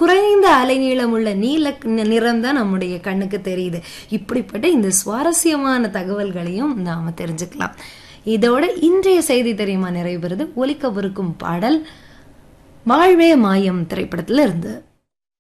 குறைந்த அலைநீளம் உள்ள நீல நிறம் தான் நம்முடைய கண்ணுக்கு தெரியுது. இப்படிப்பட்ட இந்த சுவாரஸ்யமான தகவல்களையும் நாம தெரிஞ்சுக்கலாம். இதோட இன்றைய செய்தி தெரியுமா நிறைவு பெறுது. ஒலிக்கவிருக்கும் பாடல் வாழ்வே மாயம் திரைப்படத்துல இருந்து.